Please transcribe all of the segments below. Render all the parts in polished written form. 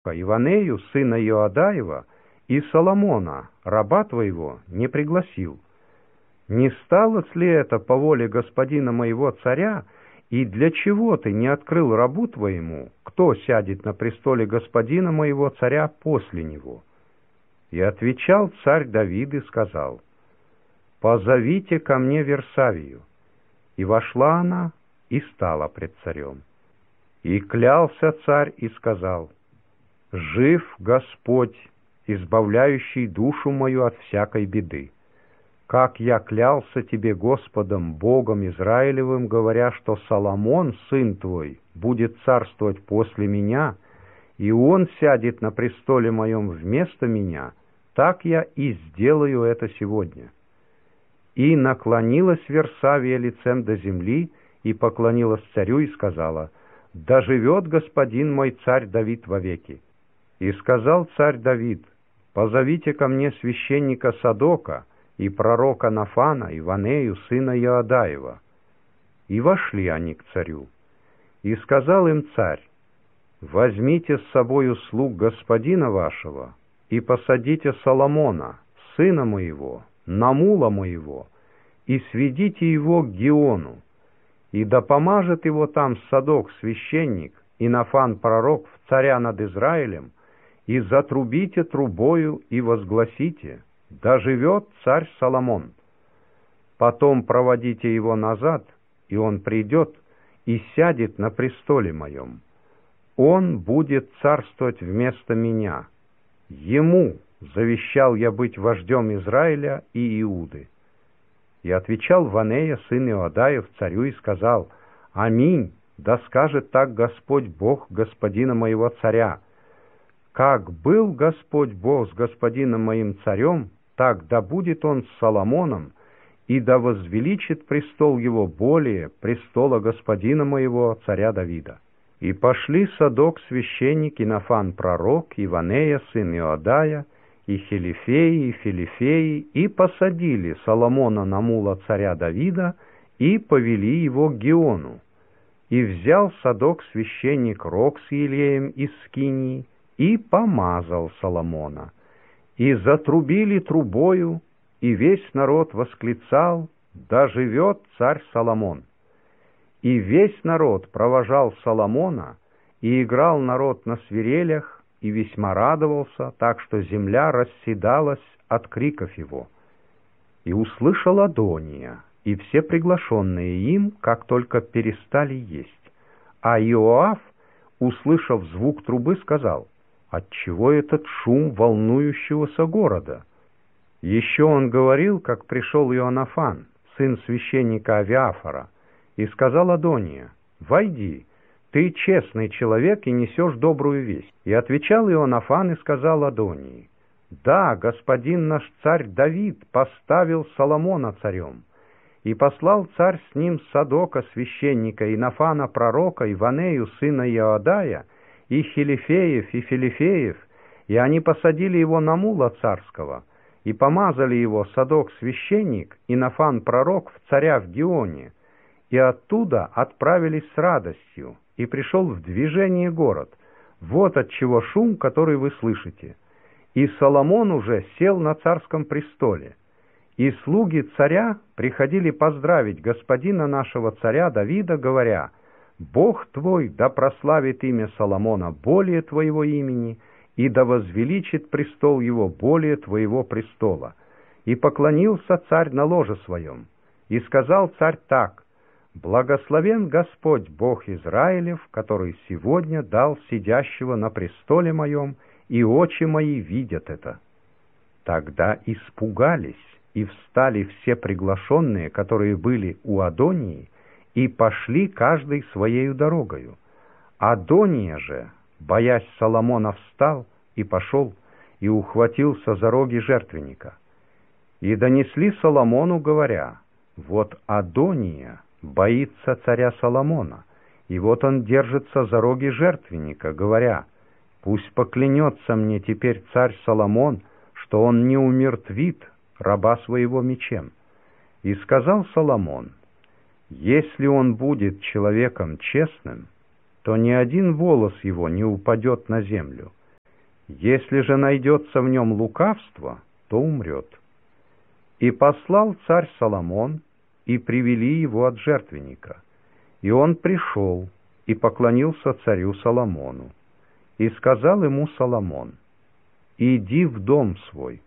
Иванею, сына Иоадаева, и Соломона, раба твоего, не пригласил. Не сталось ли это по воле господина моего царя, и для чего ты не открыл рабу твоему, кто сядет на престоле господина моего царя после него? И отвечал царь Давид и сказал: «Позовите ко мне Версавию». И вошла она и стала пред царем. И клялся царь и сказал: «Жив Господь, избавляющий душу мою от всякой беды. Как я клялся тебе Господом, Богом Израилевым, говоря, что Соломон, сын твой, будет царствовать после меня, и он сядет на престоле моем вместо меня, так я и сделаю это сегодня». И наклонилась Версавия лицем до земли, и поклонилась царю, и сказала: «Да живет господин мой царь Давид вовеки». И сказал царь Давид: «Позовите ко мне священника Садока и пророка Нафана, Иванею, сына Иоадаева». И вошли они к царю. И сказал им царь: «Возьмите с собою слуг господина вашего, и посадите Соломона, сына моего, на мула моего, и сведите его к Гиону, и да помажет его там Садок священник и Нафан пророк в царя над Израилем, и затрубите трубою и возгласите: да живет царь Соломон. Потом проводите его назад, и он придет и сядет на престоле моем. Он будет царствовать вместо меня. Ему завещал я быть вождем Израиля и Иуды». И отвечал Ванея, сын Иоадаев, царю и сказал: «Аминь, да скажет так Господь Бог господина моего царя. Как был Господь Бог с господином моим царем, так да будет он с Соломоном, и да возвеличит престол его более престола господина моего царя Давида». И пошли Садок священник и Нафан пророк, и Ванея сын Иоадая, и Хилифеи, и Филифеи, и посадили Соломона на мула царя Давида, и повели его к Гиону. И взял Садок священник рог с елеем из скинии, и помазал Соломона. И затрубили трубою, и весь народ восклицал: да живет царь Соломон. И весь народ провожал Соломона, и играл народ на свирелях, и весьма радовался, так что земля расседалась от криков его. И услышал Адония, и все приглашенные им, как только перестали есть. А Иоав, услышав звук трубы, сказал: «Отчего этот шум волнующегося города?» Еще он говорил, как пришел Ионафан, сын священника Авиафора, и сказал Адония: «Войди, ты честный человек и несешь добрую весть». И отвечал Ионафан и сказал Адонии: «Да, господин наш царь Давид поставил Соломона царем, и послал царь с ним Садока священника и Нафана пророка, и Ванею сына Иоадая, и Хилифеев, и Филифеев, и они посадили его на мула царского, и помазали его Садок священник и Нафан пророк в царя в Гионе, и оттуда отправились с радостью, и пришел в движение город. Вот отчего шум, который вы слышите. И Соломон уже сел на царском престоле. И слуги царя приходили поздравить господина нашего царя Давида, говоря: Бог твой да прославит имя Соломона более твоего имени, и да возвеличит престол его более твоего престола. И поклонился царь на ложе своем. И сказал царь так: «Благословен Господь Бог Израилев, который сегодня дал сидящего на престоле моем, и очи мои видят это». Тогда испугались, и встали все приглашенные, которые были у Адонии, и пошли каждый своею дорогою. Адония же, боясь Соломона, встал и пошел, и ухватился за роги жертвенника. И донесли Соломону, говоря: «Вот Адония боится царя Соломона, и вот он держится за роги жертвенника, говоря: пусть поклянется мне теперь царь Соломон, что он не умертвит раба своего мечем». И сказал Соломон: «Если он будет человеком честным, то ни один волос его не упадет на землю, Если же найдется в нем лукавство, то умрет. И послал царь Соломон, и привели его от жертвенника. И он пришел и поклонился царю Соломону. И сказал ему Соломон: «Иди в дом свой».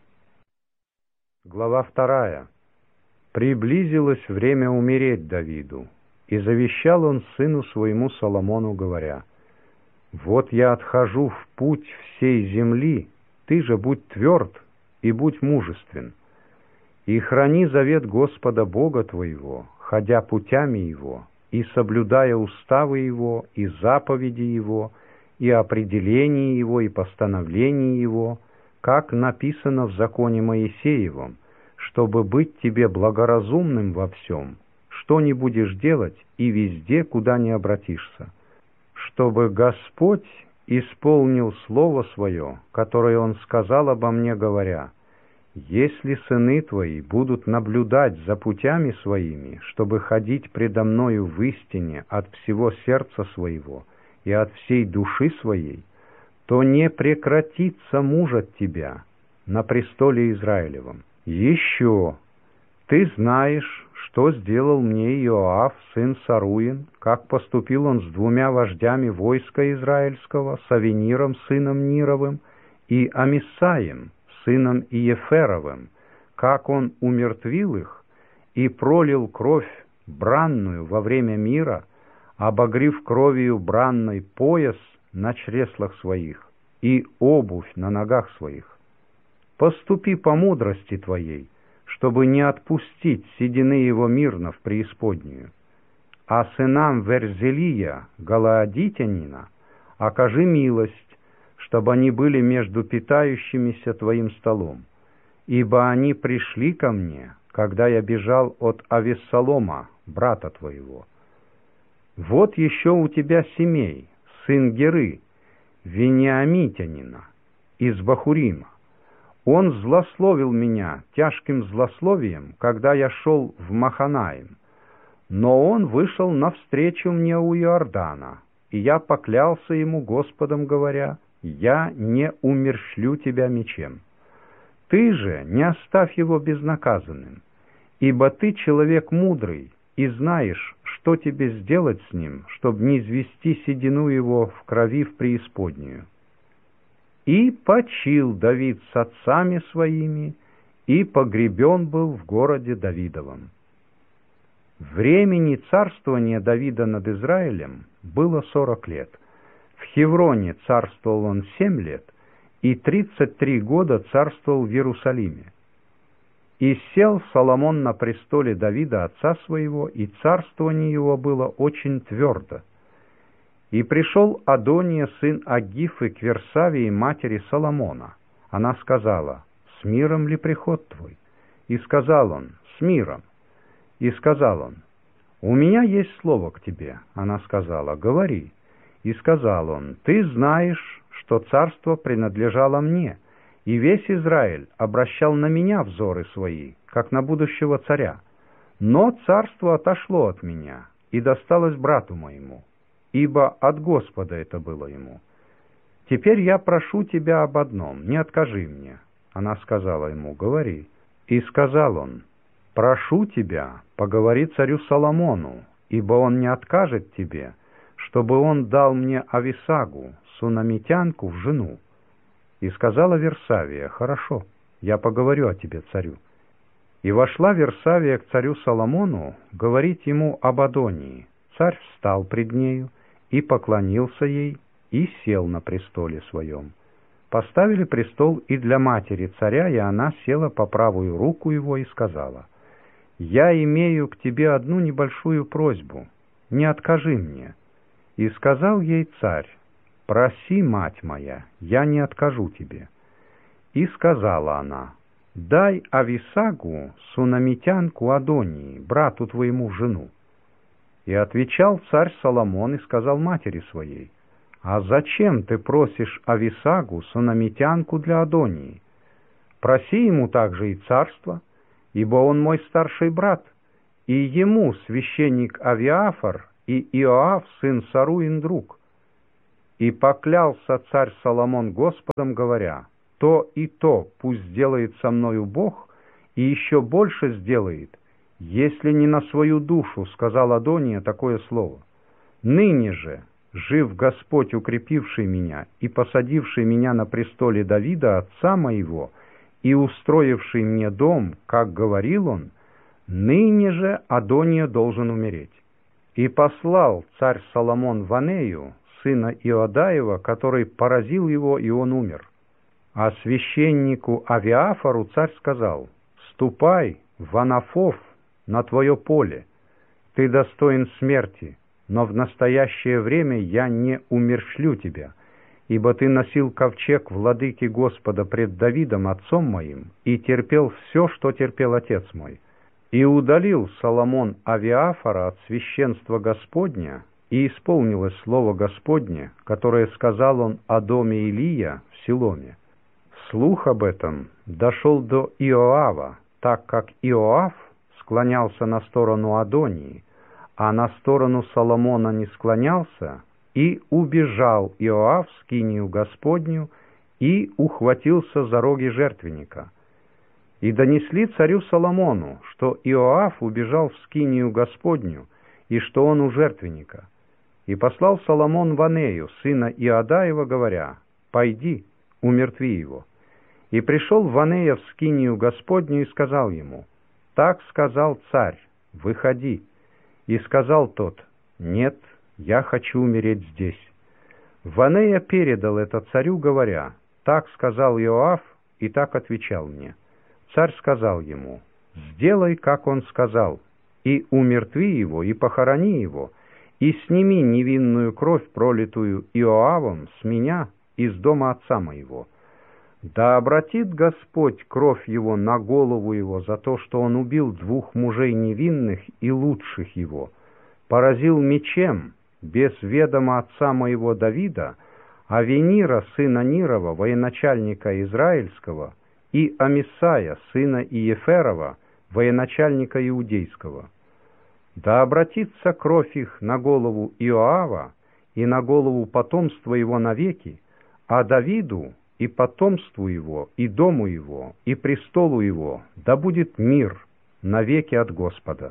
Глава 2. Приблизилось время умереть Давиду, и завещал он сыну своему Соломону, говоря: «Вот я отхожу в путь всей земли, ты же будь тверд и будь мужествен, и храни завет Господа Бога твоего, ходя путями Его, и соблюдая уставы Его, и заповеди Его, и определения Его, и постановления Его, как написано в законе Моисеевом, чтобы быть тебе благоразумным во всем, что не будешь делать, и везде, куда не обратишься, чтобы Господь исполнил слово свое, которое Он сказал обо мне, говоря: если сыны твои будут наблюдать за путями своими, чтобы ходить предо мною в истине от всего сердца своего и от всей души своей, то не прекратится муж от тебя на престоле Израилевом. Еще ты знаешь, что сделал мне Иоав, сын Саруин, как поступил он с 2 вождями войска израильского, с Авениром, сыном Нировым, и Амисаем, сыном Иеферовым, как он умертвил их и пролил кровь бранную во время мира, обогрев кровью бранной пояс на чреслах своих и обувь на ногах своих. Поступи по мудрости твоей, чтобы не отпустить седины его мирно в преисподнюю. А сынам Верзелия, галаадитянина, окажи милость, чтобы они были между питающимися твоим столом, ибо они пришли ко мне, когда я бежал от Авессалома, брата твоего. Вот еще у тебя Семей, сын Геры, вениамитянина, из Бахурима. Он злословил меня тяжким злословием, когда я шел в Маханаим, но он вышел навстречу мне у Иордана, и я поклялся ему Господом, говоря: я не умерщвлю тебя мечем. Ты же не оставь его безнаказанным, ибо ты человек мудрый, и знаешь, что тебе сделать с ним, чтобы не извести седину его в крови в преисподнюю. И почил Давид с отцами своими, и погребен был в городе Давидовом. Времени царствования Давида над Израилем было 40 лет. В Хевроне царствовал он 7 лет, и 33 года царствовал в Иерусалиме. И сел Соломон на престоле Давида отца своего, и царствование его было очень твердо. И пришел Адония, сын Агифы, к Версавии, матери Соломона. Она сказала: «С миром ли приход твой?» И сказал он: «С миром». И сказал он: «У меня есть слово к тебе». Она сказала: «Говори». И сказал он: «Ты знаешь, что царство принадлежало мне, и весь Израиль обращал на меня взоры свои, как на будущего царя. Но царство отошло от меня и досталось брату моему, ибо от Господа это было ему. Теперь я прошу тебя об одном, не откажи мне». Она сказала ему: «Говори». И сказал он: «Прошу тебя, поговори царю Соломону, ибо он не откажет тебе, чтобы он дал мне Ависагу, сунамитянку, в жену». И сказала Версавия: «Хорошо, я поговорю о тебе царю». И вошла Версавия к царю Соломону говорить ему об Адонии. Царь встал пред нею и поклонился ей, и сел на престоле своем. Поставили престол и для матери царя, и она села по правую руку его и сказала: «Я имею к тебе одну небольшую просьбу, не откажи мне». И сказал ей царь: «Проси, мать моя, я не откажу тебе». И сказала она: «Дай Ависагу, сунамитянку Адонии, брату твоему, в жену». И отвечал царь Соломон и сказал матери своей: «А зачем ты просишь Ависагу, сунамитянку, для Адонии? Проси ему также и царство, ибо он мой старший брат, и ему священник Авиафар и Иоав, сын Саруин, друг». И поклялся царь Соломон Господом, говоря: то и то пусть сделает со мною Бог, и еще больше сделает, если не на свою душу, сказал Адония такое слово. Ныне же, жив Господь, укрепивший меня и посадивший меня на престоле Давида, отца моего, и устроивший мне дом, как говорил он, ныне же Адония должен умереть. И послал царь Соломон Ванею, сына Иоадаева, который поразил его, и он умер. А священнику Авиафору царь сказал: «Ступай в Анафов на твое поле, ты достоин смерти, но в настоящее время я не умерщвлю тебя, ибо ты носил ковчег владыки Господа пред Давидом отцом моим и терпел все, что терпел отец мой». И удалил Соломон Авиафора от священства Господня, и исполнилось слово Господне, которое сказал он о доме Илия в Силоме. Слух об этом дошел до Иоава, так как Иоав склонялся на сторону Адонии, а на сторону Соломона не склонялся, и убежал Иоав в скинию Господню и ухватился за роги жертвенника. И донесли царю Соломону, что Иоав убежал в скинию Господню, и что он у жертвенника. И послал Соломон Ванею, сына Иоадаева, говоря: «Пойди, умертви его». И пришел Ванея в скинию Господню и сказал ему: «Так сказал царь, выходи». И сказал тот: «Нет, я хочу умереть здесь». Ванея передал это царю, говоря: «Так сказал Иоав, и так отвечал мне». Царь сказал ему: «Сделай, как он сказал, и умертви его, и похорони его, и сними невинную кровь, пролитую Иоавом, с меня, из дома отца моего. Да обратит Господь кровь его на голову его за то, что он убил двух мужей невинных и лучших его, поразил мечем, без ведома отца моего Давида, Авенира, сына Нирова, военачальника израильского, и Амисая, сына Иеферова, военачальника иудейского. Да обратится кровь их на голову Иоава и на голову потомства его навеки, а Давиду и потомству его, и дому его, и престолу его, да будет мир навеки от Господа».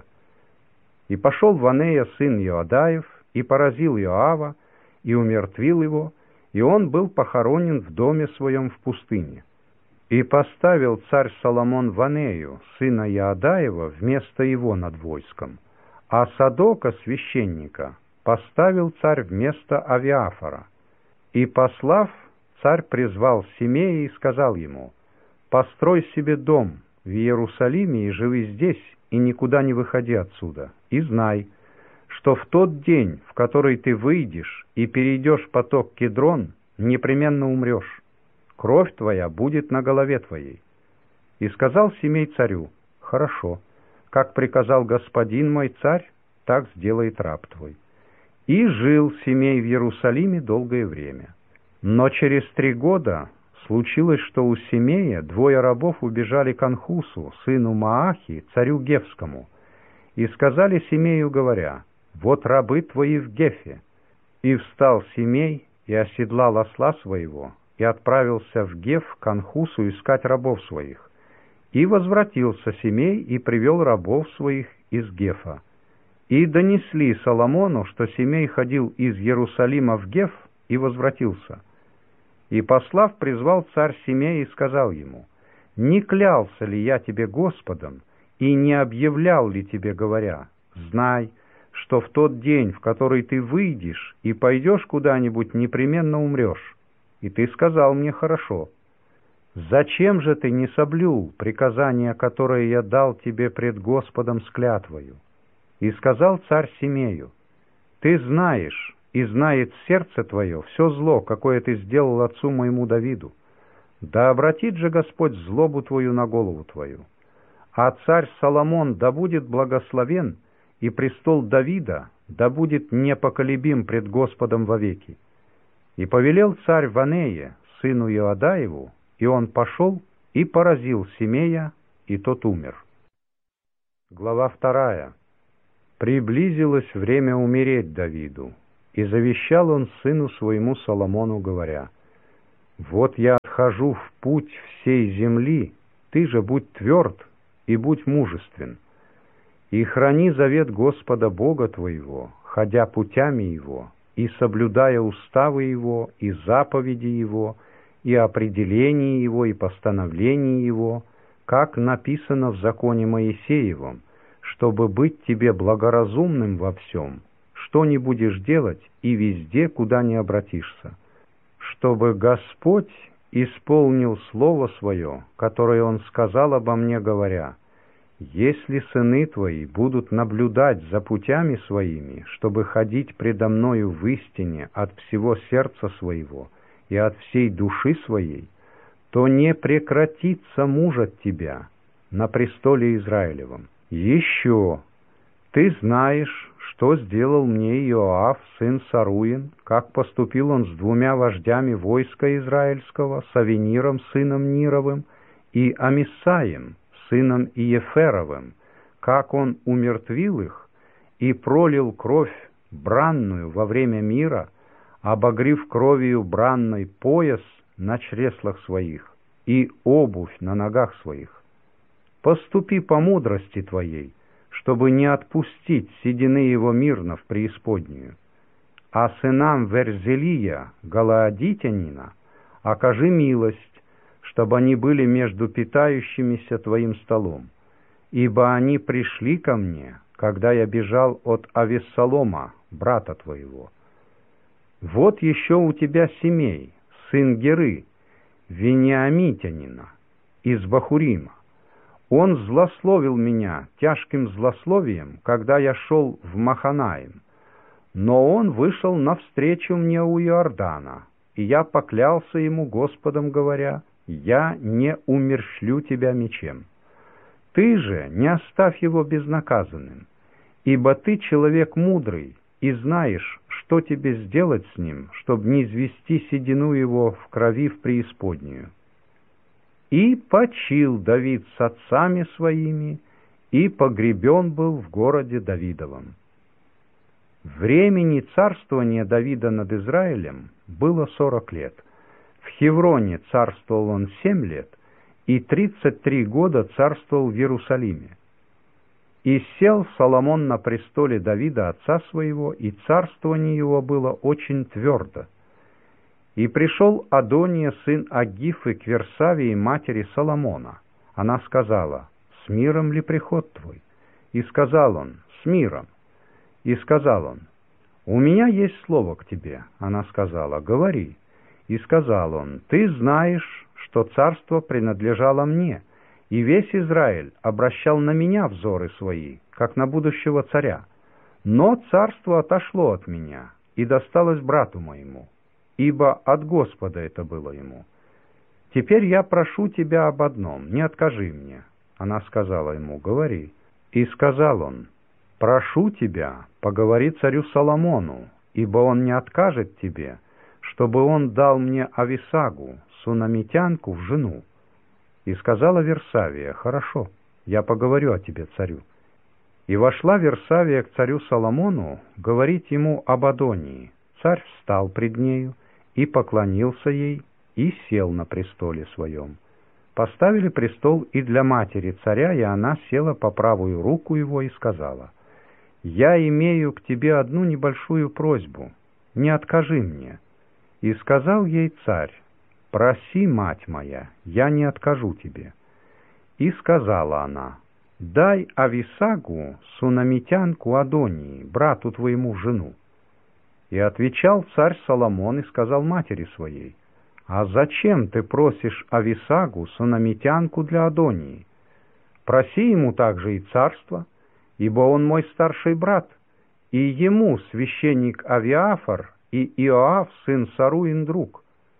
И пошел Ванея, сын Иоадаев, и поразил Иоава, и умертвил его, и он был похоронен в доме своем в пустыне. И поставил царь Соломон Ванею, сына Иоадаева, вместо его над войском, а Садока, священника, поставил царь вместо Авиафора. И, послав, царь призвал Симея и сказал ему: «Построй себе дом в Иерусалиме и живи здесь, и никуда не выходи отсюда, и знай, что в тот день, в который ты выйдешь и перейдешь поток Кедрон, непременно умрешь. Кровь твоя будет на голове твоей». И сказал Симей царю: «Хорошо, как приказал господин мой царь, так сделает раб твой». И жил Симей в Иерусалиме долгое время. Но через 3 года случилось, что у Симея 2 рабов убежали к Анхусу, сыну Маахи, царю Гефскому, и сказали Симею, говоря: «Вот рабы твои в Гефе». И встал Симей и оседлал осла своего, и отправился в Геф к Анхусу искать рабов своих. И возвратился Симей и привел рабов своих из Гефа. И донесли Соломону, что Симей ходил из Иерусалима в Геф и возвратился. И, послав, призвал царь Симея и сказал ему: «Не клялся ли я тебе Господом, и не объявлял ли тебе, говоря: знай, что в тот день, в который ты выйдешь и пойдешь куда-нибудь, непременно умрешь? И ты сказал мне: хорошо. Зачем же ты не соблюл приказание, которое я дал тебе пред Господом с клятвою?» И сказал царь Симею: «Ты знаешь, и знает сердце твое все зло, какое ты сделал отцу моему Давиду. Да обратит же Господь злобу твою на голову твою. А царь Соломон да будет благословен, и престол Давида да будет непоколебим пред Господом вовеки». И повелел царь Ванее, сыну Иоадаеву, и он пошел и поразил Симея, и тот умер. Глава 2. Приблизилось время умереть Давиду, И завещал он сыну своему Соломону, говоря: «Вот я отхожу в путь всей земли, ты же будь тверд и будь мужествен, и храни завет Господа Бога твоего, ходя путями Его, и соблюдая уставы Его, и заповеди Его, и определения Его, и постановления Его, как написано в законе Моисеевом, чтобы быть тебе благоразумным во всем, что не будешь делать, и везде, куда не обратишься, чтобы Господь исполнил слово свое, которое Он сказал обо мне, говоря: если сыны твои будут наблюдать за путями своими, чтобы ходить предо мною в истине от всего сердца своего и от всей души своей, то не прекратится муж от тебя на престоле Израилевом. Еще ты знаешь, что сделал мне Иоав, сын Саруин, как поступил он с двумя вождями войска израильского, с Авениром, сыном Нировым, и Амисаем, сыном Иеферовым, как он умертвил их и пролил кровь бранную во время мира, обогрев кровью бранной пояс на чреслах своих и обувь на ногах своих. Поступи по мудрости твоей, чтобы не отпустить седины его мирно в преисподнюю. А сынам Верзелия, галаадитянина, окажи милость, чтобы они были между питающимися твоим столом, ибо они пришли ко мне, когда я бежал от Авессалома, брата твоего. Вот еще у тебя Семей, сын Геры, вениамитянина, из Бахурима. Он злословил меня тяжким злословием, когда я шел в Маханаим, но он вышел навстречу мне у Иордана, и я поклялся ему Господом, говоря: я не умерщвлю тебя мечем. Ты же не оставь его безнаказанным, ибо ты человек мудрый, и знаешь, что тебе сделать с ним, чтобы не извести седину его в крови в преисподнюю. И почил Давид с отцами своими, и погребен был в городе Давидовом. Времени царствования Давида над Израилем было 40 лет. В Хевроне царствовал он 7 лет, и 33 года царствовал в Иерусалиме. И сел Соломон на престоле Давида отца своего, и царствование его было очень твердо. И пришел Адония, сын Агифы, к Версавии, матери Соломона. Она сказала: «С миром ли приход твой?» И сказал он: «С миром». И сказал он: «У меня есть слово к тебе». Она сказала: «Говори». И сказал он: «Ты знаешь, что царство принадлежало мне, и весь Израиль обращал на меня взоры свои, как на будущего царя. Но царство отошло от меня и досталось брату моему, ибо от Господа это было ему. Теперь я прошу тебя об одном, не откажи мне». Она сказала ему: «Говори». И сказал он: «Прошу тебя, поговори царю Соломону, ибо он не откажет тебе, чтобы он дал мне Ависагу, сунамитянку, в жену». И сказала Версавия: «Хорошо, я поговорю о тебе царю». И вошла Версавия к царю Соломону говорить ему об Адонии. Царь встал пред нею и поклонился ей, и сел на престоле своем. Поставили престол и для матери царя, и она села по правую руку его и сказала: «Я имею к тебе одну небольшую просьбу, не откажи мне». И сказал ей царь: «Проси, мать моя, я не откажу тебе». И сказала она: «Дай Ависагу, сунамитянку Адонии, брату твоему, жену». И отвечал царь Соломон и сказал матери своей: «А зачем ты просишь Ависагу, сунамитянку, для Адонии? Проси ему также и царство, ибо он мой старший брат, и ему священник Авиафар и Иоав, сын Саруин, друг».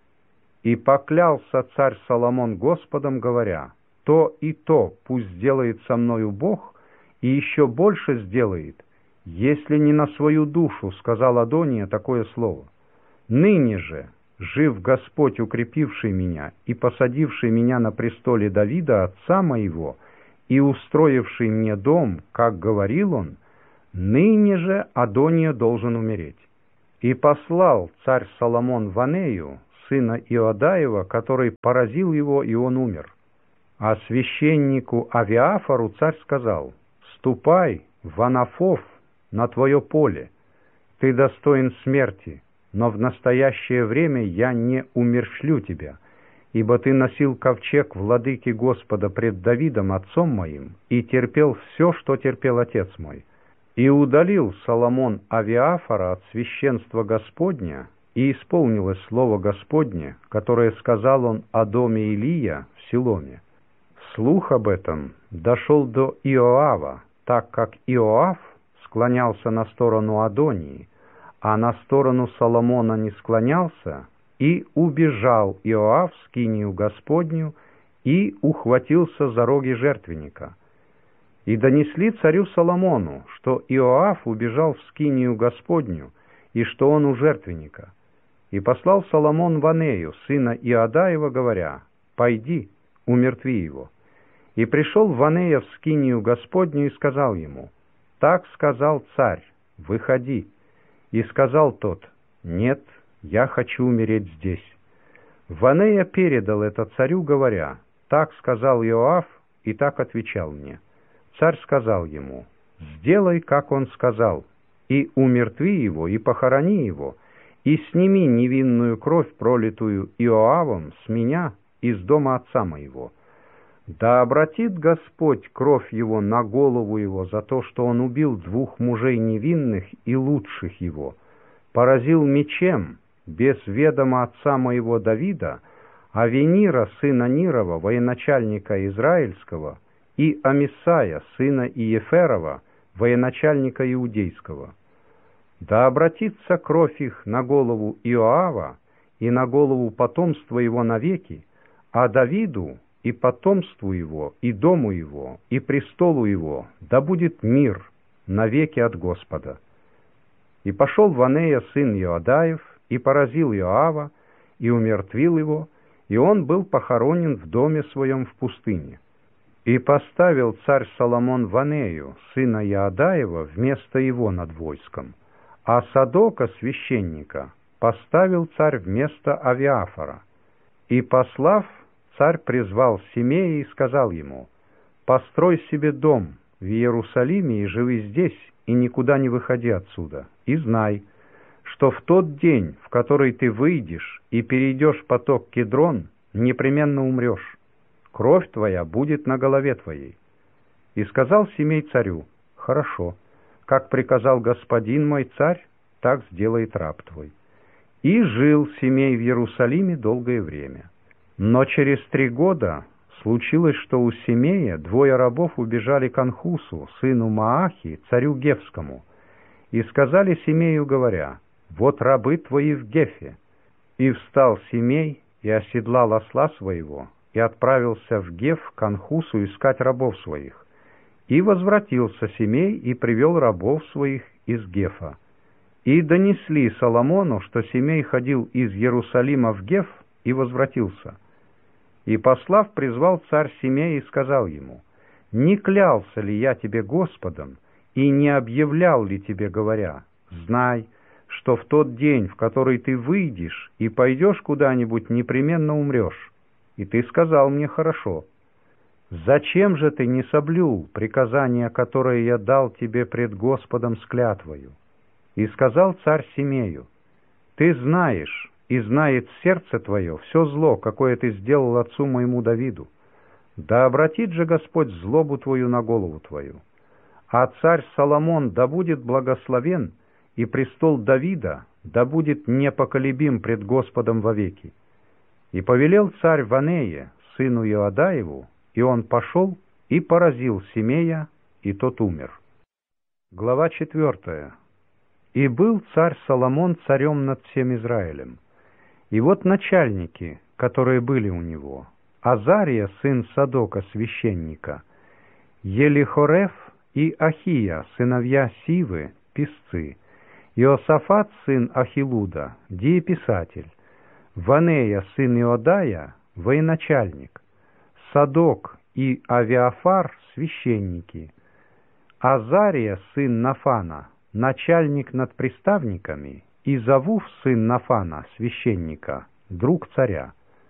И поклялся царь Соломон Господом, говоря: «То и то пусть сделает со мною Бог, и еще больше сделает, если не на свою душу, сказал Адония такое слово. Ныне же, жив Господь, укрепивший меня и посадивший меня на престоле Давида, отца моего, и устроивший мне дом, как говорил он, ныне же Адония должен умереть». И послал царь Соломон Ванею, сына Иоадаева, который поразил его, и он умер. А священнику Авиафору царь сказал: «Ступай в Анафов на твое поле, ты достоин смерти, но в настоящее время я не умерщвлю тебя, ибо ты носил ковчег владыки Господа пред Давидом, отцом моим, и терпел все, что терпел отец мой». И удалил Соломон Авиафора от священства Господня, и исполнилось слово Господне, которое сказал он о доме Илия в Силоме. Слух об этом дошел до Иоава, так как Иоав склонялся на сторону Адонии, а на сторону Соломона не склонялся, и убежал Иоав в скинию Господню и ухватился за роги жертвенника. И донесли царю Соломону, что Иоав убежал в скинию Господню, и что он у жертвенника. И послал Соломон Ванею, сына Иоадаева, говоря: «Пойди, умертви его». И пришел Ванея в скинию Господню и сказал ему: «Так сказал царь, выходи». И сказал тот: «Нет, я хочу умереть здесь». Ванея передал это царю, говоря: «Так сказал Иоав, и так отвечал мне». Царь сказал ему: «Сделай, как он сказал, и умертви его, и похорони его, и сними невинную кровь, пролитую Иоавом, с меня, из дома отца моего. Да обратит Господь кровь его на голову его за то, что он убил 2 мужей невинных и лучших его, поразил мечем, без ведома отца моего Давида, Авенира, сына Нирова, военачальника Израильского, и Амисая, сына Иеферова, военачальника Иудейского. Да обратится кровь их на голову Иоава и на голову потомства его навеки, а Давиду и потомству его, и дому его, и престолу его да будет мир навеки от Господа». И пошел Ванея, сын Иоадаев, и поразил Иоава, и умертвил его, и он был похоронен в доме своем в пустыне. И поставил царь Соломон Ванею, сына Иоадаева, вместо его над войском, а Садока, священника, поставил царь вместо Авиафора. И, послав, царь призвал Симея и сказал ему: «Построй себе дом в Иерусалиме и живи здесь, и никуда не выходи отсюда. И знай, что в тот день, в который ты выйдешь и перейдешь поток Кедрон, непременно умрешь. Кровь твоя будет на голове твоей». И сказал Симей царю: «Хорошо, как приказал господин мой царь, так сделает раб твой». И жил Симей в Иерусалиме долгое время. Но через 3 года случилось, что у Симея 2 рабов убежали к Анхусу, сыну Маахи, царю Гефскому, и сказали Симею, говоря: «Вот рабы твои в Гефе». И встал Симей и оседлал осла своего, и отправился в Геф к Анхусу искать рабов своих. И возвратился Симей и привел рабов своих из Гефа. И донесли Соломону, что Симей ходил из Иерусалима в Геф и возвратился. И послав, призвал царь Симея и сказал ему: «Не клялся ли я тебе Господом, и не объявлял ли тебе, говоря: знай, что в тот день, в который ты выйдешь и пойдешь куда-нибудь, непременно умрешь? И ты сказал мне: хорошо. Зачем же ты не соблюл приказание, которое я дал тебе пред Господом с клятвою?» И сказал царь Симею: «Ты знаешь, и знает сердце твое все зло, какое ты сделал отцу моему Давиду. Да обратит же Господь злобу твою на голову твою. А царь Соломон да будет благословен, и престол Давида да будет непоколебим пред Господом вовеки». И повелел царь Ванее, сыну Иоадаеву, и он пошел и поразил Симея, и тот умер. Глава 4. И был царь Соломон царем над всем Израилем. И вот начальники, которые были у него: Азария, сын Садока, священника, Елихореф и Ахия, сыновья Сивы, писцы, Иосафат, сын Ахилуда, диеписатель, Ванея, сын Иодая, военачальник, Садок и Авиафар, священники, Азария, сын Нафана, начальник над приставниками, и Завув, сын Нафана, священника, друг царя,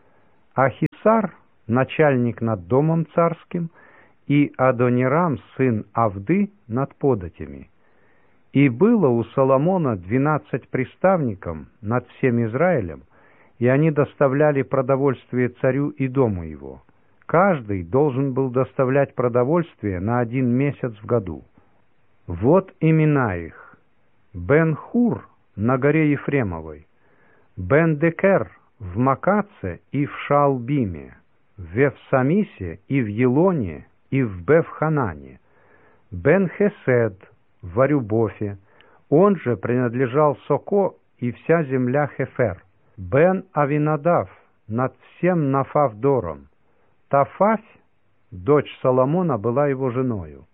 Ахисар, начальник над домом царским, и Адонирам, сын Авды, над податями. И было у Соломона 12 приставников над всем Израилем, и они доставляли продовольствие царю и дому его. Каждый должен был доставлять продовольствие на 1 месяц в году. Вот имена их: Бен-Хур на горе Ефремовой, Бен-Декер в Макаце и в Шаалбиме, в Вефсамисе и в Елоне и в Бефханане, Бен-Хесед в Арюбофе, он же принадлежал Соко и вся земля Хефер, Бен-Авинадав над всем Нафавдором, Тафафь, дочь Соломона, была его женою,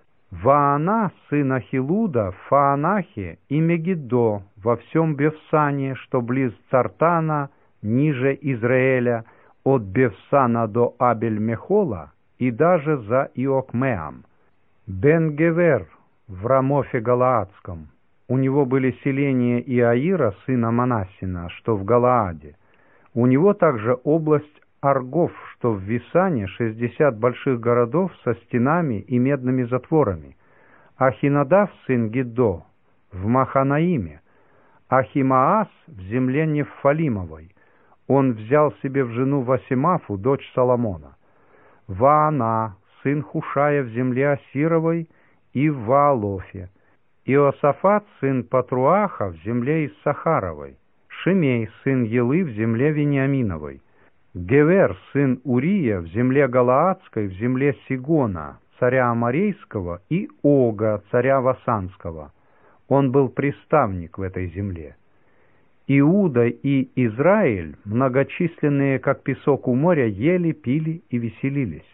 Ваана, сын Ахилуда, в Фаанахе и Мегиддо во всем Бевсане, что близ Цартана, ниже Израиля, от Бевсана до Абель-Мехола и даже за Иокмеам, Бен-Гевер в Рамофе Галаадском. У него были селения Иаира, сына Манассина, что в Галааде. У него также область Аргов, что в Висане, 60 больших городов со стенами и медными затворами. Ахинадав, сын Гиддо, в Маханаиме. Ахимаас в земле Неффалимовой. Он взял себе в жену Васимафу, дочь Соломона. Ваана, сын Хушая, в земле Асировой и в Ваалофе. Иосафат, сын Патруаха, в земле Иссахаровой. Шимей, сын Елы, в земле Вениаминовой. Гевер, сын Урия, в земле Галаадской, в земле Сигона, царя Аморейского, и Ога, царя Васанского. Он был приставник в этой земле. Иуда и Израиль, многочисленные, как песок у моря, ели, пили и веселились.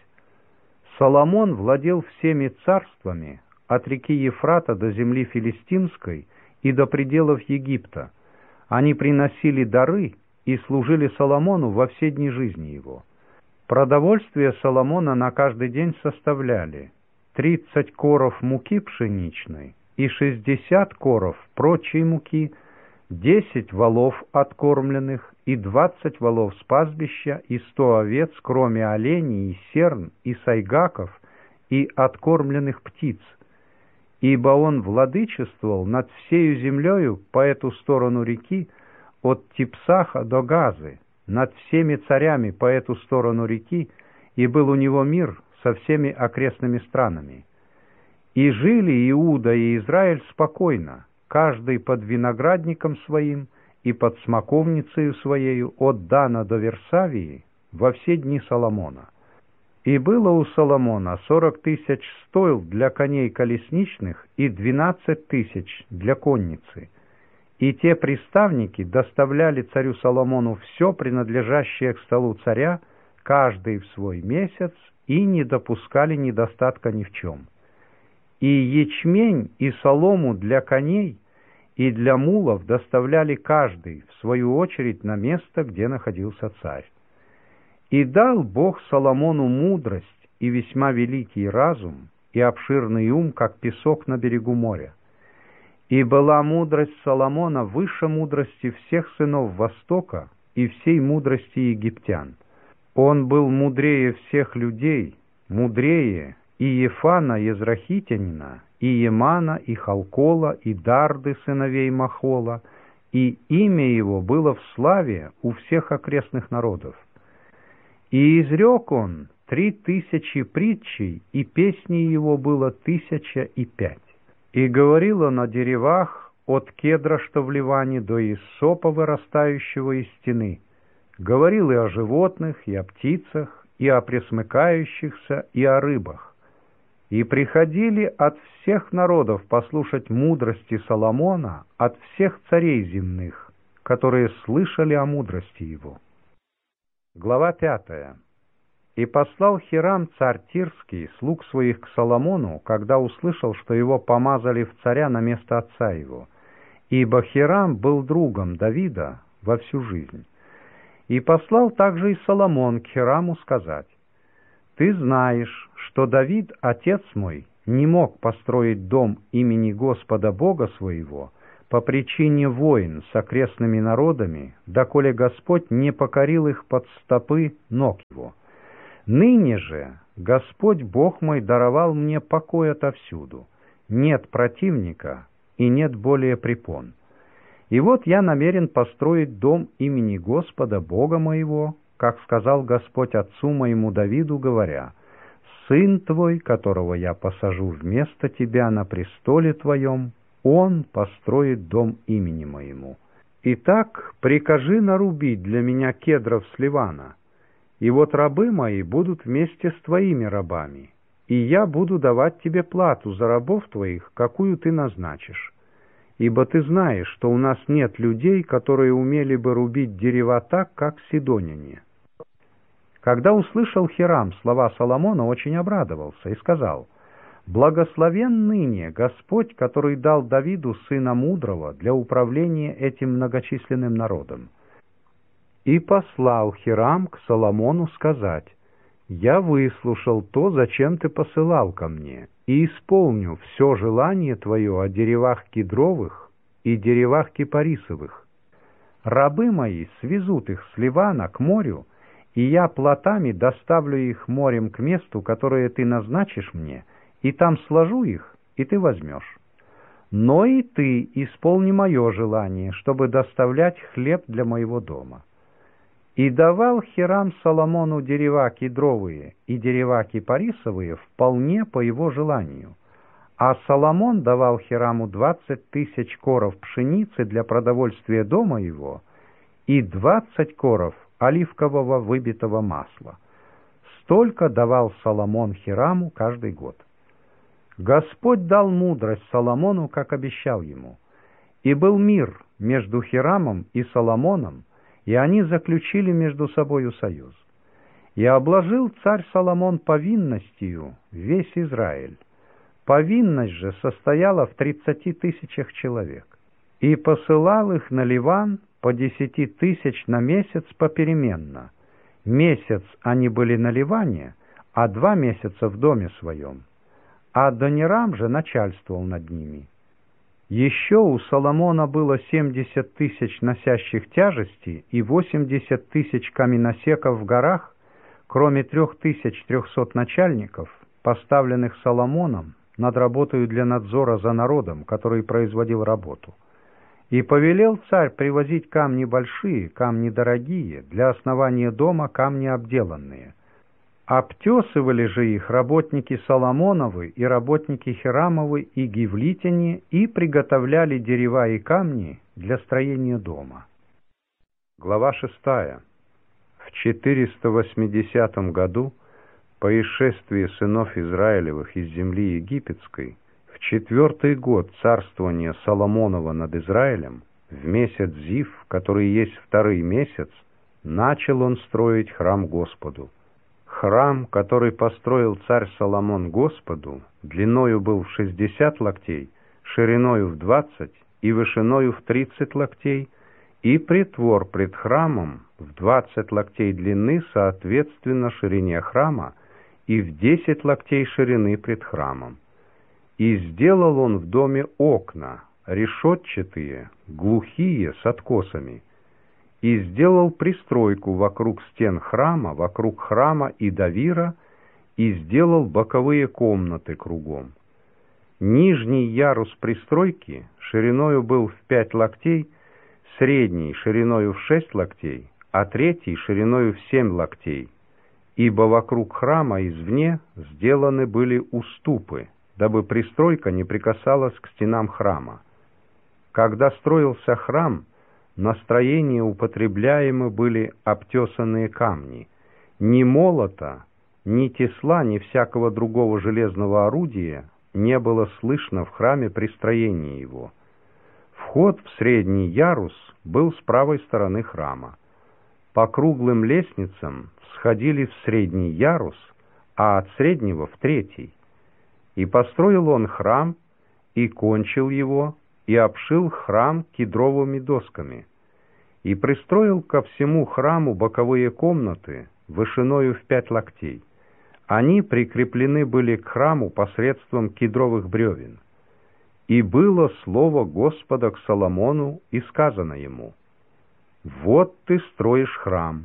Соломон владел всеми царствами, от реки Ефрата до земли Филистимской и до пределов Египта. Они приносили дары и служили Соломону во все дни жизни его. Продовольствие Соломона на каждый день составляли 30 коров муки пшеничной и 60 коров прочей муки, 10 волов откормленных и 20 волов с пастбища и 100 овец, кроме оленей и серн и сайгаков и откормленных птиц, ибо он владычествовал над всею землею по эту сторону реки, от Типсаха до Газы, над всеми царями по эту сторону реки, и был у него мир со всеми окрестными странами. И жили Иуда и Израиль спокойно, каждый под виноградником своим и под смоковницею своею от Дана до Версавии во все дни Соломона. И было у Соломона 40 000 стойл для коней колесничных и 12 000 для конницы. И те приставники доставляли царю Соломону все, принадлежащее к столу царя, каждый в свой месяц, и не допускали недостатка ни в чем. И ячмень, и солому для коней, и для мулов доставляли каждый, в свою очередь, на место, где находился царь. И дал Бог Соломону мудрость и весьма великий разум, и обширный ум, как песок на берегу моря. И была мудрость Соломона выше мудрости всех сынов Востока и всей мудрости египтян. Он был мудрее всех людей, мудрее и Ефана Езрахитянина, и Емана, и Халкола, и Дарды, сыновей Махола, и имя его было в славе у всех окрестных народов. И изрек он 3000 притчей, и песней его было 1005. И говорил он о деревах от кедра, что в Ливане, до иссопа, вырастающего из стены. Говорил и о животных, и о птицах, и о пресмыкающихся, и о рыбах. И приходили от всех народов послушать мудрости Соломона, от всех царей земных, которые слышали о мудрости его. Глава 5. И послал Хирам, царь Тирский, слуг своих к Соломону, когда услышал, что его помазали в царя на место отца его, ибо Хирам был другом Давида во всю жизнь. И послал также и Соломон к Хираму сказать: «Ты знаешь, что Давид, отец мой, не мог построить дом имени Господа Бога своего, по причине войн с окрестными народами, доколе Господь не покорил их под стопы ног его. Ныне же Господь Бог мой даровал мне покой отовсюду, нет противника и нет более препон. И вот я намерен построить дом имени Господа Бога моего, как сказал Господь отцу моему Давиду, говоря: «Сын твой, которого я посажу вместо тебя на престоле твоем, он построит дом имени моему. Итак, прикажи нарубить для меня кедров с Ливана, и вот рабы мои будут вместе с твоими рабами, и я буду давать тебе плату за рабов твоих, какую ты назначишь. Ибо ты знаешь, что у нас нет людей, которые умели бы рубить дерева так, как сидоняне». Когда услышал Хирам слова Соломона, очень обрадовался и сказал: «Благословен ныне Господь, который дал Давиду сына мудрого для управления этим многочисленным народом». И послал Хирам к Соломону сказать: «Я выслушал то, зачем ты посылал ко мне, и исполню все желание твое о деревах кедровых и деревах кипарисовых. Рабы мои свезут их с Ливана к морю, и я плотами доставлю их морем к месту, которое ты назначишь мне, и там сложу их, и ты возьмешь. Но и ты исполни мое желание, чтобы доставлять хлеб для моего дома». И давал Хирам Соломону дерева кедровые и дерева кипарисовые вполне по его желанию. А Соломон давал Хираму 20 тысяч коров пшеницы для продовольствия дома его и 20 коров оливкового выбитого масла. Столько давал Соломон Хираму каждый год. Господь дал мудрость Соломону, как обещал ему. И был мир между Хирамом и Соломоном, и они заключили между собою союз. И обложил царь Соломон повинностью весь Израиль. Повинность же состояла в 30 тысячах человек. И посылал их на Ливан по 10 тысяч на месяц попеременно. Месяц они были на Ливане, а 2 месяца в доме своем. А Адонирам же начальствовал над ними. Еще у Соломона было 70 тысяч носящих тяжести и 80 тысяч каменосеков в горах, кроме 3300 начальников, поставленных Соломоном над работой для надзора за народом, который производил работу. И повелел царь привозить камни большие, камни дорогие, для основания дома камни обделанные. Обтесывали же их работники Соломоновы и работники Хирамовы и гивлитяне и приготовляли дерева и камни для строения дома. Глава 6. В 480 году, по исшествии сынов Израилевых из земли египетской, в 4-й год царствования Соломонова над Израилем, в месяц Зив, который есть 2-й месяц, начал он строить храм Господу. Храм, который построил царь Соломон Господу, длиною был в 60 локтей, шириною в 20 и вышиною в 30 локтей, и притвор пред храмом в 20 локтей длины соответственно ширине храма и в 10 локтей ширины пред храмом. И сделал он в доме окна, решетчатые, глухие, с откосами, и сделал пристройку вокруг стен храма, вокруг храма и давира, и сделал боковые комнаты кругом. Нижний ярус пристройки шириною был в 5 локтей, средний шириною в 6 локтей, а третий шириною в 7 локтей, ибо вокруг храма извне сделаны были уступы, дабы пристройка не прикасалась к стенам храма. Когда строился храм, на строение употребляемы были обтесанные камни. Ни молота, ни тесла, ни всякого другого железного орудия не было слышно в храме при строении его. Вход в средний ярус был с правой стороны храма. По круглым лестницам сходили в средний ярус, а от среднего в 3-й. И построил он храм, и кончил его, и обшил храм кедровыми досками, и пристроил ко всему храму боковые комнаты вышиною в 5 локтей. Они прикреплены были к храму посредством кедровых бревен. И было слово Господа к Соломону, и сказано ему: «Вот ты строишь храм.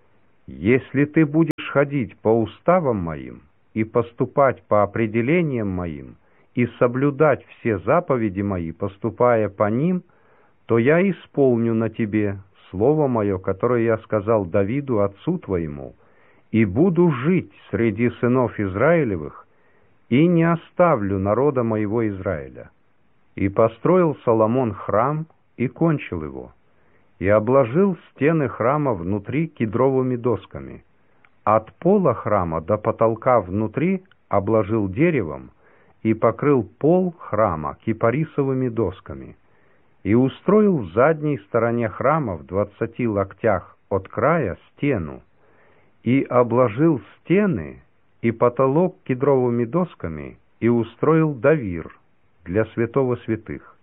Если ты будешь ходить по уставам моим и поступать по определениям моим и соблюдать все заповеди мои, поступая по ним, то я исполню на тебе слово мое, которое я сказал Давиду, отцу твоему, и буду жить среди сынов Израилевых, и не оставлю народа моего Израиля». И построил Соломон храм, и кончил его, и обложил стены храма внутри кедровыми досками. От пола храма до потолка внутри обложил деревом, и покрыл пол храма кипарисовыми досками, и устроил в задней стороне храма в 20 локтях от края стену, и обложил стены и потолок кедровыми досками, и устроил давир для святого святых.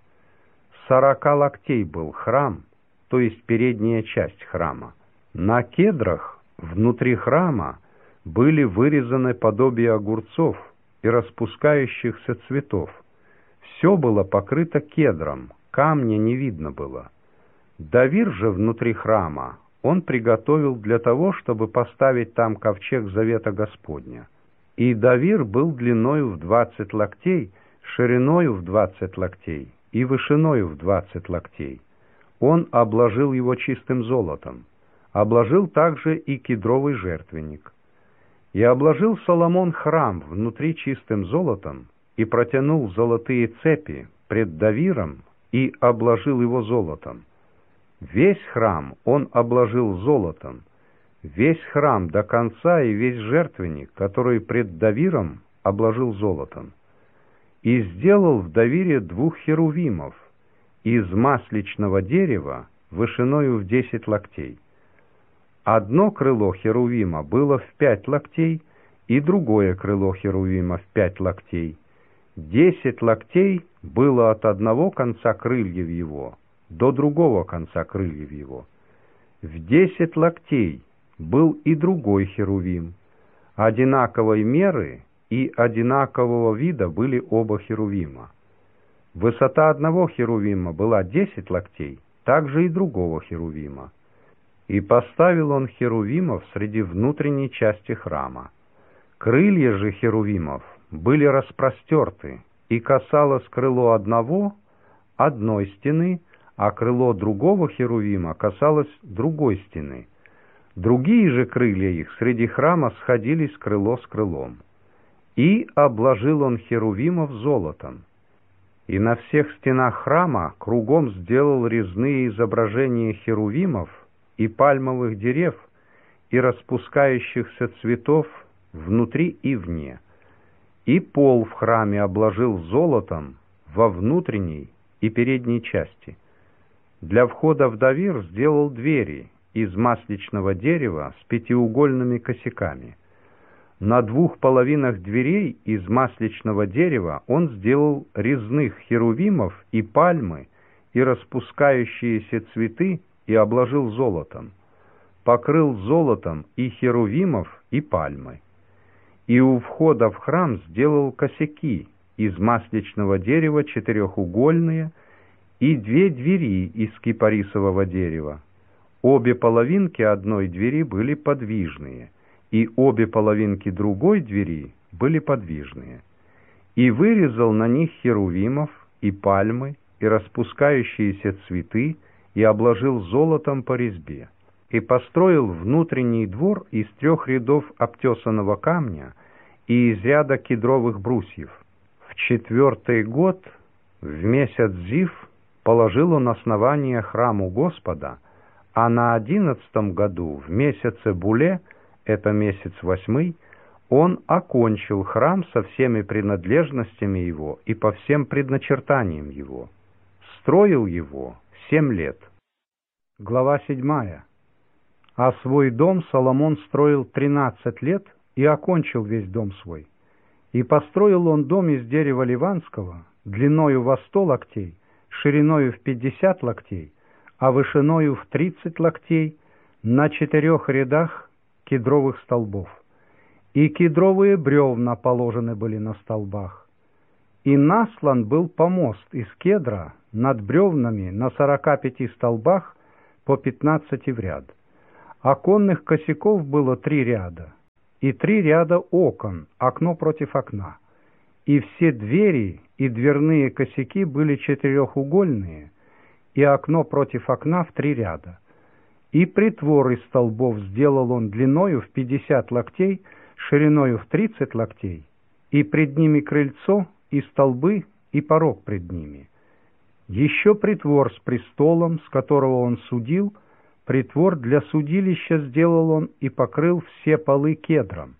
40 локтей был храм, то есть передняя часть храма. На кедрах внутри храма были вырезаны подобия огурцов и распускающихся цветов. Все было покрыто кедром, камня не видно было. Давир же внутри храма он приготовил для того, чтобы поставить там ковчег завета Господня. И давир был длиною в 20 локтей, шириною в 20 локтей и вышиною в 20 локтей. Он обложил его чистым золотом, обложил также и кедровый жертвенник. И обложил Соломон храм внутри чистым золотом, и протянул золотые цепи пред давиром, и обложил его золотом. Весь храм он обложил золотом, весь храм до конца и весь жертвенник, который пред давиром, обложил золотом. И сделал в давире 2 херувимов из масличного дерева вышиною в 10 локтей. Одно крыло херувима было в 5 локтей, и другое крыло херувима в 5 локтей. 10 локтей было от одного конца крыльев его до другого конца крыльев его. В 10 локтей был и другой херувим. Одинаковой меры и одинакового вида были оба херувима. Высота одного херувима была 10 локтей, также и другого херувима. И поставил он херувимов среди внутренней части храма. Крылья же херувимов были распростерты, и касалось крыло одной стены, а крыло другого херувима касалось другой стены. Другие же крылья их среди храма сходились крыло с крылом. И обложил он херувимов золотом. И на всех стенах храма кругом сделал резные изображения херувимов и пальмовых дерев, и распускающихся цветов внутри и вне. И пол в храме обложил золотом во внутренней и передней части. Для входа в давир сделал двери из масличного дерева с 5-угольными косяками. На 2 половинах дверей из масличного дерева он сделал резных херувимов и пальмы, и распускающиеся цветы, и обложил золотом. Покрыл золотом и херувимов, и пальмы. И у входа в храм сделал косяки из масличного дерева 4-угольные, и 2 двери из кипарисового дерева. Обе половинки одной двери были подвижные, и обе половинки другой двери были подвижные. И вырезал на них херувимов, и пальмы, и распускающиеся цветы, и обложил золотом по резьбе. И построил внутренний двор из 3 рядов обтесанного камня и из ряда кедровых брусьев. В 4-й год, в месяц Зив, положил он основание храму Господа, а на 11-м году, в месяце Буле, это месяц 8, он окончил храм со всеми принадлежностями его и по всем предначертаниям его. Строил его 7 лет. Глава 7. А свой дом Соломон строил 13 лет и окончил весь дом свой. И построил он дом из дерева ливанского, длиною во 100 локтей, шириною в 50 локтей, а вышиною в 30 локтей, на 4 рядах кедровых столбов. И кедровые бревна положены были на столбах. И наслан был помост из кедра над бревнами на 45 столбах по 15 в ряд. Оконных косяков было 3 ряда, и 3 ряда окон, окно против окна. И все двери и дверные косяки были четырехугольные, и окно против окна в 3 ряда. И притвор из столбов сделал он длиною в 50 локтей, шириною в 30 локтей, и пред ними крыльцо, и столбы, и порог пред ними. Еще притвор с престолом, с которого он судил, притвор для судилища сделал он и покрыл все полы кедром.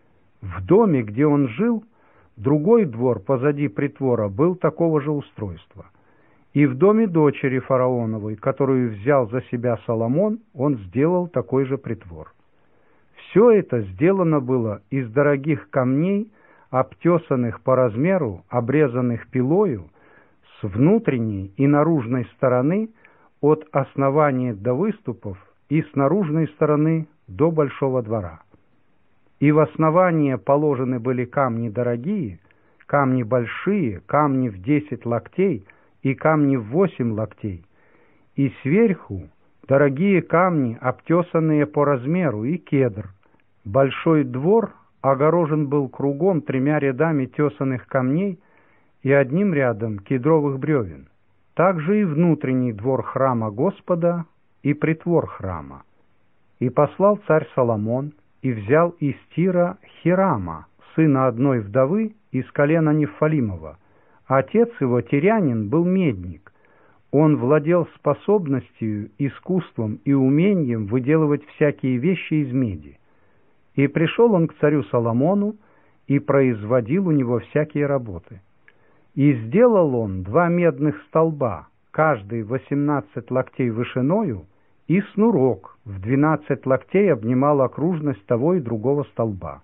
В доме, где он жил, другой двор позади притвора был такого же устройства. И в доме дочери фараоновой, которую взял за себя Соломон, он сделал такой же притвор. Все это сделано было из дорогих камней, обтесанных по размеру, обрезанных пилою, с внутренней и наружной стороны, от основания до выступов, и с наружной стороны до большого двора. И в основание положены были камни дорогие, камни большие, камни в 10 локтей и камни в 8 локтей, и сверху дорогие камни, обтесанные по размеру, и кедр. Большой двор огорожен был кругом 3 рядами тесаных камней и 1 рядом кедровых бревен. Также и внутренний двор храма Господа и притвор храма. И послал царь Соломон, и взял из Тира Хирама, сына одной вдовы из колена Нефалимова. Отец его, тирянин, был медник. Он владел способностью, искусством и умением выделывать всякие вещи из меди. И пришел он к царю Соломону и производил у него всякие работы. И сделал он 2 медных столба, каждый 18 локтей вышиною, и снурок в 12 локтей обнимал окружность того и другого столба.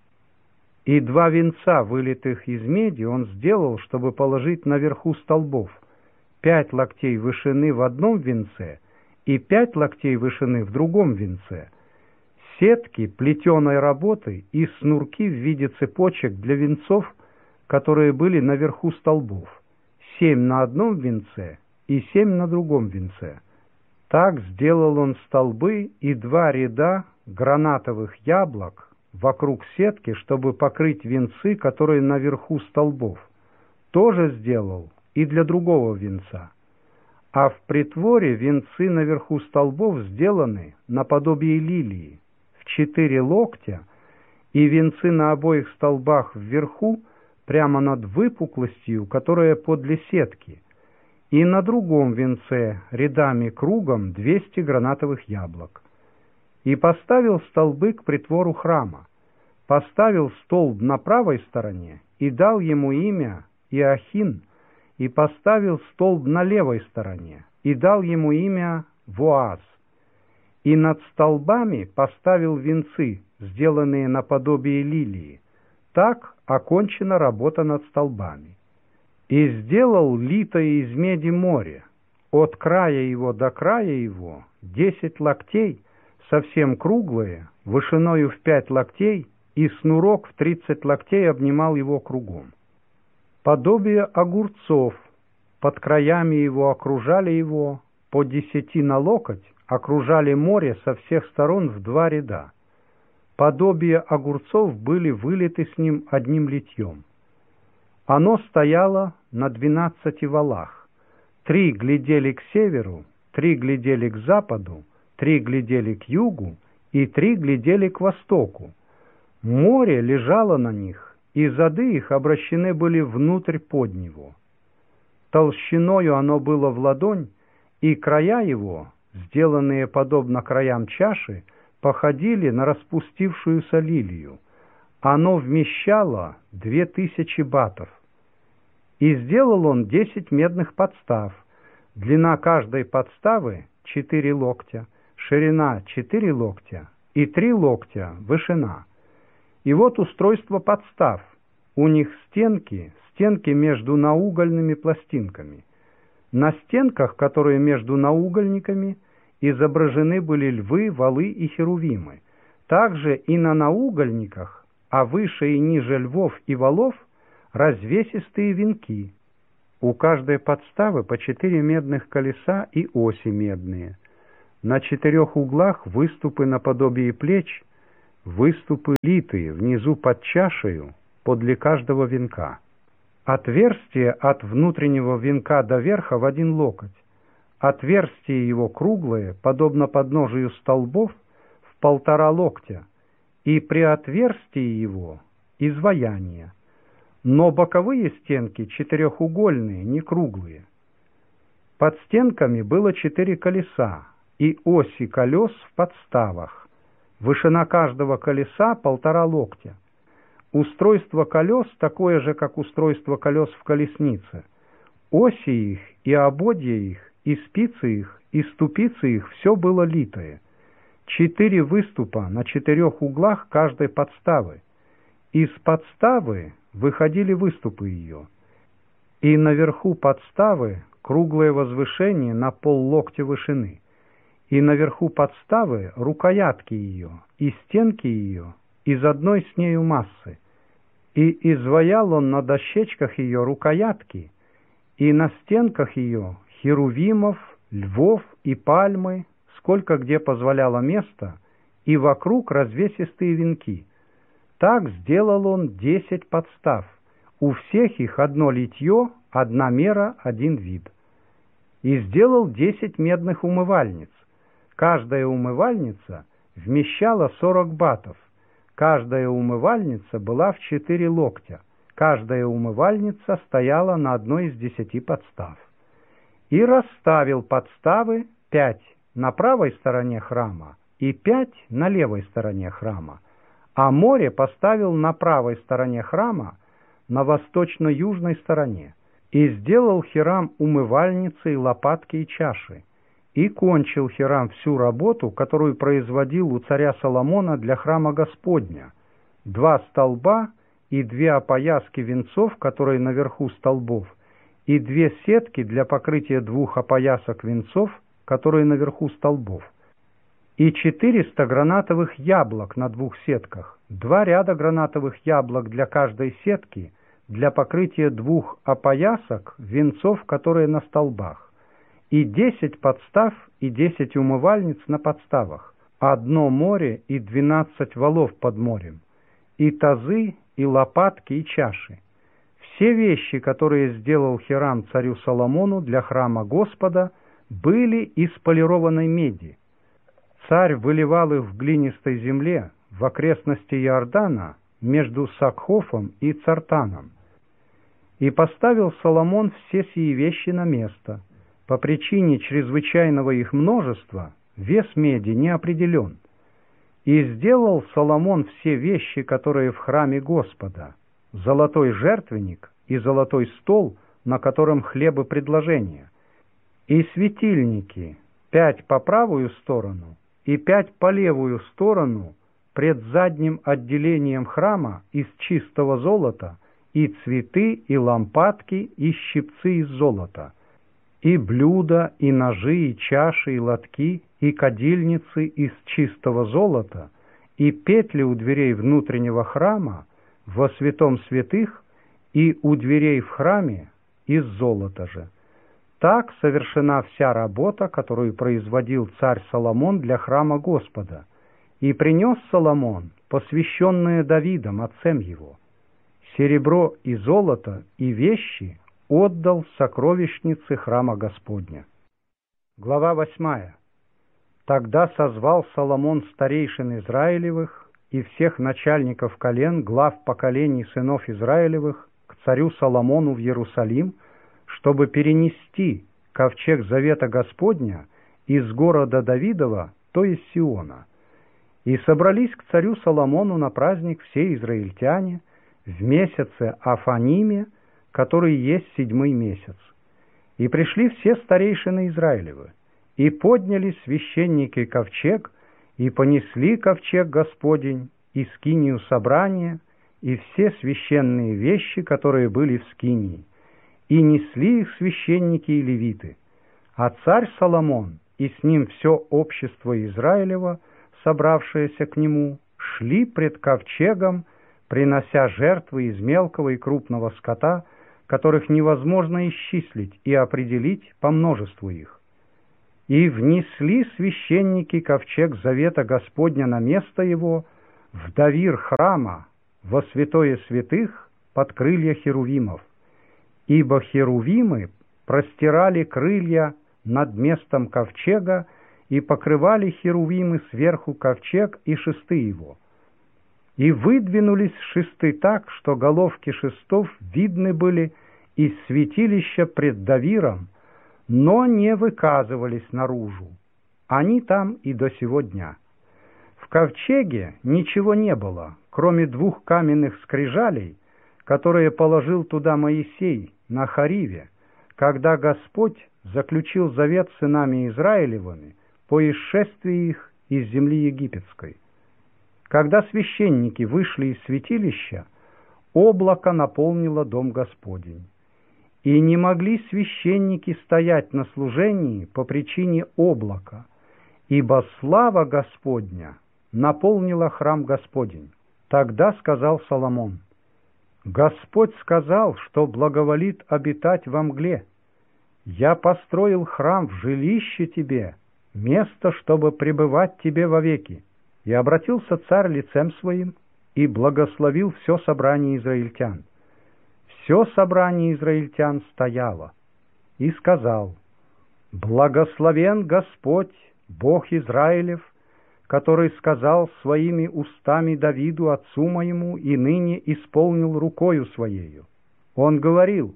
И 2 венца, вылитых из меди, он сделал, чтобы положить наверху столбов, 5 локтей вышины в одном венце и 5 локтей вышины в другом венце, сетки плетеной работы и снурки в виде цепочек для венцов, которые были наверху столбов, 7 на одном венце и 7 на другом венце. Так сделал он столбы и 2 ряда гранатовых яблок вокруг сетки, чтобы покрыть венцы, которые наверху столбов. Тоже сделал и для другого венца. А в притворе венцы наверху столбов сделаны наподобие лилии, в 4 локтя, и венцы на обоих столбах вверху, прямо над выпуклостью, которая подле сетки, и на другом венце рядами кругом 200 гранатовых яблок. И поставил столбы к притвору храма, поставил столб на правой стороне и дал ему имя Иохин, и поставил столб на левой стороне и дал ему имя Воаз. И над столбами поставил венцы, сделанные наподобие лилии. Так окончена работа над столбами. И сделал литое из меди море, от края его до края его 10 локтей, совсем круглое, вышиною в 5 локтей, и снурок в 30 локтей обнимал его кругом. Подобие огурцов, под краями его окружали его, по 10 на локоть, окружали море со всех сторон в 2 ряда. Подобие огурцов были вылиты с ним одним литьем. Оно стояло на 12 валах. 3 глядели к северу, 3 глядели к западу, 3 глядели к югу и 3 глядели к востоку. Море лежало на них, и зады их обращены были внутрь под него. Толщиною оно было в ладонь, и края его, сделанные подобно краям чаши, походили на распустившуюся лилию. Оно вмещало 2000 батов. И сделал он 10 медных подстав. Длина каждой подставы 4 локтя, ширина 4 локтя и 3 локтя вышина. И вот устройство подстав. У них стенки между наугольными пластинками. На стенках, которые между наугольниками, изображены были львы, валы и херувимы. Также и на наугольниках, а выше и ниже львов и валов, развесистые венки. У каждой подставы по 4 медных колеса и оси медные. На 4 углах выступы наподобие плеч, выступы литые внизу под чашею, подле каждого венка. Отверстие от внутреннего венка до верха в 1 локоть. Отверстие его круглое, подобно подножию столбов, в 1,5 локтя, и при отверстии его изваяние. Но боковые стенки четырехугольные, не круглые. Под стенками было 4 колеса и оси колес в подставах. Вышина каждого колеса 1,5 локтя. Устройство колес такое же, как устройство колес в колеснице. Оси их и ободья их, и спицы их, и ступицы их все было литое. 4 выступа на 4 углах каждой подставы. Из подставы выходили выступы ее. И наверху подставы круглое возвышение на 0,5 локтя вышины. И наверху подставы рукоятки ее, и стенки ее, из одной с нею массы. И изваял он на дощечках ее рукоятки, и на стенках ее херувимов, львов и пальмы, сколько где позволяло место, и вокруг развесистые венки. Так сделал он 10 подстав, у всех их одно литье, 1 мера, 1 вид. И сделал 10 медных умывальниц. Каждая умывальница вмещала 40 батов. Каждая умывальница была в 4 локтя. Каждая умывальница стояла на одной из 10 подстав. И расставил подставы 5 на правой стороне храма и 5 на левой стороне храма. А море поставил на правой стороне храма, на восточно-южной стороне. И сделал Хирам умывальницы, и лопатки, и чаши. И кончил Хирам всю работу, которую производил у царя Соломона для храма Господня: 2 столба и 2 опояски венцов, которые наверху столбов, и 2 сетки для покрытия 2 опоясок венцов, которые наверху столбов, и 400 гранатовых яблок на 2 сетках, 2 ряда гранатовых яблок для каждой сетки, для покрытия 2 опоясок венцов, которые на столбах, и 10 подстав и 10 умывальниц на подставах, 1 море и 12 валов под морем, и тазы, и лопатки, и чаши. Все вещи, которые сделал Хирам царю Соломону для храма Господа, были из полированной меди. Царь выливал их в глинистой земле в окрестности Иордана между Сакхофом и Цартаном. И поставил Соломон все сии вещи на место. По причине чрезвычайного их множества вес меди не определен. И сделал Соломон все вещи, которые в храме Господа: золотой жертвенник и золотой стол, на котором хлебопредложения, и светильники, 5 по правую сторону и 5 по левую сторону пред задним отделением храма из чистого золота, и цветы, и лампадки, и щипцы из золота, и блюда, и ножи, и чаши, и лотки, и кадильницы из чистого золота, и петли у дверей внутреннего храма во святом святых, и у дверей в храме из золота же. Так совершена вся работа, которую производил царь Соломон для храма Господа, и принес Соломон посвященное Давидом, отцем его. Серебро и золото и вещи отдал в сокровищницы храма Господня. Глава 8. Тогда созвал Соломон старейшин Израилевых и всех начальников колен, глав поколений сынов Израилевых, к царю Соломону в Иерусалим, чтобы перенести ковчег завета Господня из города Давидова, то есть Сиона. И собрались к царю Соломону на праздник все израильтяне в месяце Афаниме, который есть 7-й месяц. И пришли все старейшины Израилевы, и подняли священники ковчег, и понесли ковчег Господень, и скинию собрания, и все священные вещи, которые были в скинии, и несли их священники и левиты. А царь Соломон и с ним все общество Израилева, собравшееся к нему, шли пред ковчегом принося жертвы из мелкого и крупного скота, которых невозможно исчислить и определить по множеству их. И внесли священники ковчег завета Господня на место его, в давир храма, во святое святых, под крылья херувимов, ибо херувимы простирали крылья над местом ковчега и покрывали херувимы сверху ковчег и шесты его. И выдвинулись шесты так, что головки шестов видны были из святилища пред давиром, но не выказывались наружу. Они там и до сего дня. В ковчеге ничего не было, кроме 2 каменных скрижалей, которые положил туда Моисей на Хориве, когда Господь заключил завет с сынами Израилевыми по исшествии их из земли египетской. Когда священники вышли из святилища, облако наполнило дом Господень. И не могли священники стоять на служении по причине облака, ибо слава Господня наполнила храм Господень. Тогда сказал Соломон: «Господь сказал, что благоволит обитать во мгле. Я построил храм в жилище тебе, место, чтобы пребывать тебе вовеки». И обратился царь лицем своим и благословил все собрание израильтян. Все собрание израильтян стояло, и сказал: «Благословен Господь, Бог Израилев, который сказал своими устами Давиду, отцу моему, и ныне исполнил рукою своею. Он говорил: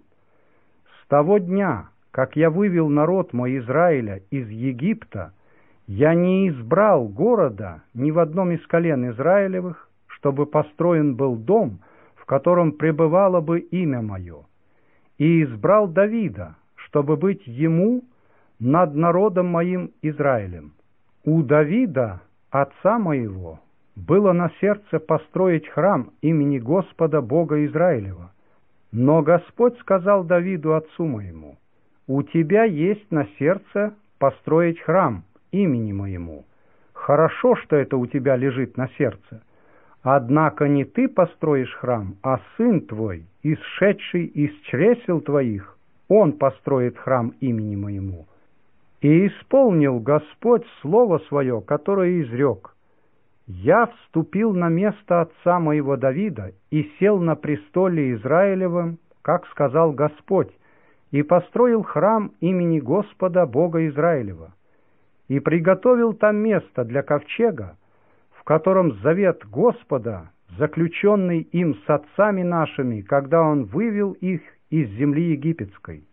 с того дня, как я вывел народ мой Израиля из Египта, я не избрал города ни в одном из колен Израилевых, чтобы построен был дом, в котором пребывало бы имя мое, и избрал Давида, чтобы быть ему над народом моим Израилем. У Давида, отца моего, было на сердце построить храм имени Господа Бога Израилева. Но Господь сказал Давиду, отцу моему: у тебя есть на сердце построить храм имени моему. Хорошо, что это у тебя лежит на сердце. Однако не ты построишь храм, а сын твой, исшедший из чресел твоих, он построит храм имени моему. И исполнил Господь слово свое, которое изрек: я вступил на место отца моего Давида и сел на престоле Израилевом, как сказал Господь, и построил храм имени Господа Бога Израилева, и приготовил там место для ковчега, в котором завет Господа, заключенный им с отцами нашими, когда он вывел их из земли египетской.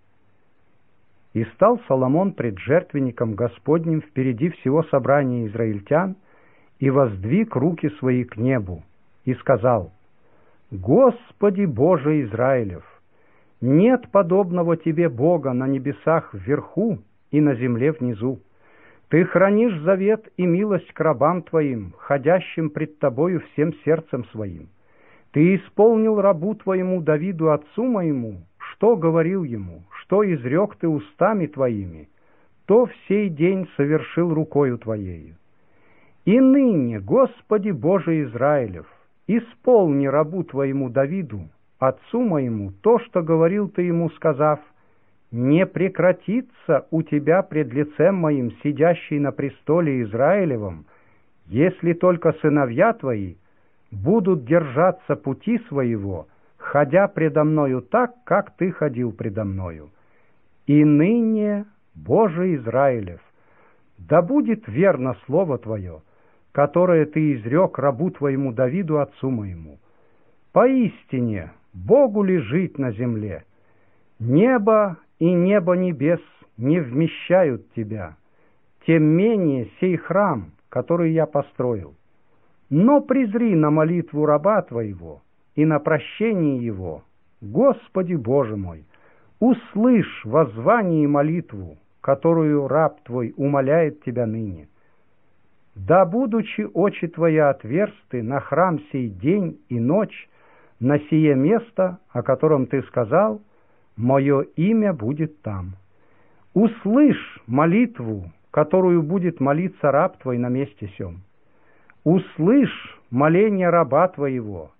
И стал Соломон пред жертвенником Господним впереди всего собрания израильтян, и воздвиг руки свои к небу, и сказал: «Господи Боже Израилев, нет подобного Тебе Бога на небесах вверху и на земле внизу. Ты хранишь завет и милость к рабам Твоим, ходящим пред Тобою всем сердцем своим. Ты исполнил рабу Твоему Давиду, отцу моему, что говорил ему, что изрек Ты устами Твоими, то в сей день совершил рукою Твоею. И ныне, Господи Боже Израилев, исполни рабу Твоему Давиду, отцу моему, то, что говорил Ты ему, сказав: не прекратится у Тебя пред лицем моим, сидящий на престоле Израилевом, если только сыновья Твои будут держаться пути своего, ходя предо мною так, как Ты ходил предо мною. И ныне, Боже Израилев, да будет верно слово Твое, которое Ты изрек рабу Твоему Давиду, отцу моему. Поистине, Богу ли жить на земле? Небо и небо небес не вмещают Тебя, тем менее сей храм, который я построил. Но презри на молитву раба Твоего и на прощение его, Господи Боже мой, услышь воззвание и молитву, которую раб Твой умоляет Тебя ныне. Да, будучи очи Твои отверсты на храм сей день и ночь, на сие место, о котором Ты сказал, мое имя будет там. Услышь молитву, которую будет молиться раб Твой на месте сем. Услышь моление раба Твоего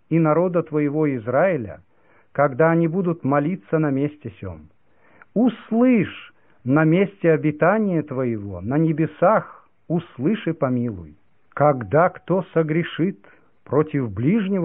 и народа Твоего Израиля, когда они будут молиться на месте сем. Услышь на месте обитания Твоего, на небесах, услышь и помилуй. Когда кто согрешит против ближнего